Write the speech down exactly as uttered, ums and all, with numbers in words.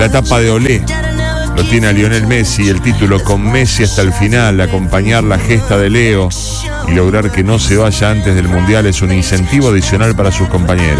La etapa de Olé lo tiene a Lionel Messi, el título con Messi hasta el final, acompañar la gesta de Leo y lograr que no se vaya antes del Mundial es un incentivo adicional para sus compañeros.